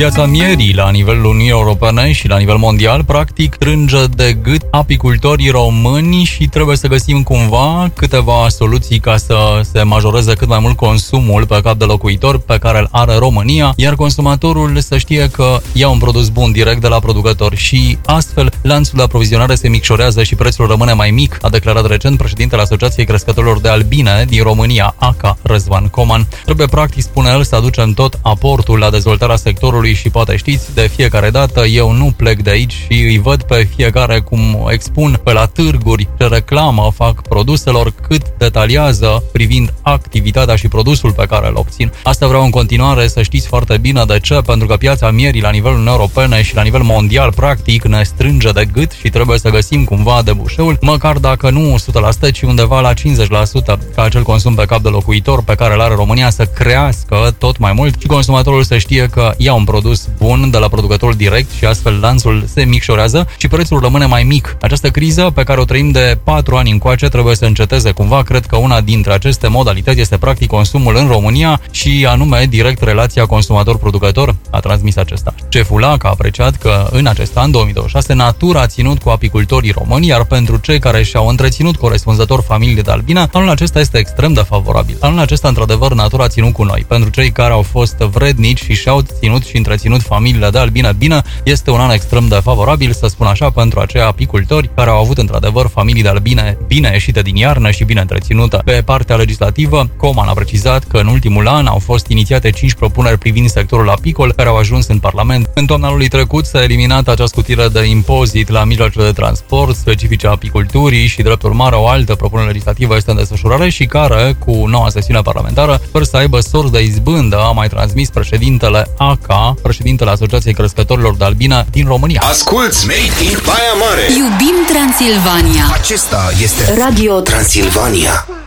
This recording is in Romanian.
Piața mierii la nivelul Uniunii Europene și la nivel mondial practic strânge de gât apicultorii români și trebuie să găsim cumva câteva soluții ca să se majoreze cât mai mult consumul pe cap de locuitor pe care îl are România, iar consumatorul să știe că ia un produs bun direct de la producător și astfel lanțul de aprovizionare se micșorează și prețul rămâne mai mic, a declarat recent președintele Asociației Crescătorilor de Albine din România, ACA, Răzvan Coman. Trebuie practic, spune el, să aducem tot aportul la dezvoltarea sectorului și poate știți, de fiecare dată eu nu plec de aici și îi văd pe fiecare cum expun pe la târguri, ce reclamă fac produselor, cât detaliază privind activitatea și produsul pe care îl obțin. Asta vreau în continuare să știți foarte bine. De ce? Pentru că piața mierii la nivelul Uniunii Europene și la nivel mondial practic ne strânge de gât și trebuie să găsim cumva debușeul, măcar dacă nu 100%, ci undeva la 50%, ca acel consum pe cap de locuitor pe care îl are România să crească tot mai mult și consumatorul să știe că ia un produs bun de la producătorul direct și astfel lanțul se micșorează și prețul rămâne mai mic. Această criză pe care o trăim de 4 ani încoace trebuie să înceteze cumva. Cred că una dintre aceste modalități este practic consumul în România și anume direct relația consumator-producător, a transmis acesta. Șeful ACA a apreciat că în acest an 2026 natura a ținut cu apicultorii români, iar pentru cei care și-au întreținut corespunzător familiile de albine, anul acesta este extrem de favorabil. Anul acesta, într-adevăr, natura a ținut cu noi. Pentru cei care au fost vrednici și și-au ținut și întreținut familiile de albine bine, este un an extrem de favorabil, să spun așa, pentru acei apicultori care au avut într-adevăr familii de albine bine ieșite din iarnă și bine întreținute. Pe partea legislativă, Coman a precizat că în ultimul an au fost inițiate 5 propuneri privind sectorul apicol care au ajuns în Parlament. În toamna anului trecut s-a eliminat acea scutire de impozit la mijloacele de transport specifice apiculturii și, drept urmare, o altă propunere legislativă este în desfășurare și care, cu noua sesiune parlamentară, sper să aibă sorți de izbândă, a mai transmis președintele ACA, președintele Asociației Crescătorilor de Albine din România. Asculți Made in Baia Mare! Iubim Transilvania! Acesta este Radio Transilvania.